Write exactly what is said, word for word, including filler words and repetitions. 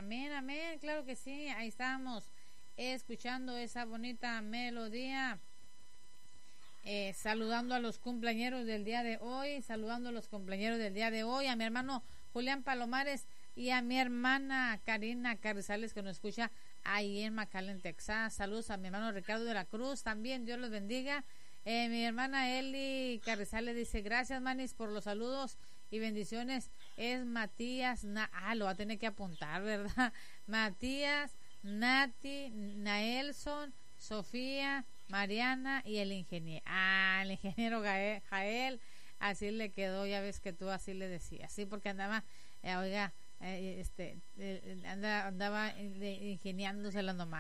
Amén, amén, claro que sí. Ahí estamos escuchando esa bonita melodía. Eh, saludando a los cumpleañeros del día de hoy, saludando a los cumpleañeros del día de hoy, a mi hermano Julián Palomares y a mi hermana Karina Carrizales que nos escucha ahí en McAllen, Texas. Saludos a mi hermano Ricardo de la Cruz, también Dios los bendiga. Eh, mi hermana Eli Carrizales dice, gracias manis por los saludos y bendiciones. Es Matías, Na ah, lo va a tener que apuntar, ¿verdad? Matías, Nati, Naelson, Sofía, Mariana y el ingeniero. Ah, el ingeniero Gael, Jael, así le quedó, ya ves que tú así le decías, sí, porque andaba, eh, oiga, eh, este, eh, andaba, andaba ingeniándosela nomás.